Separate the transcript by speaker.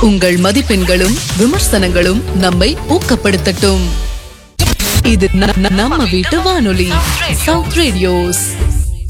Speaker 1: உங்கள் மதிப்பெண்களும் விமர்சனங்களும் நம்மை ஊக்கப்படுத்தட்டும். இது நம்ம வீட்டு வானொலி, சவுத் ரேடியோஸ்.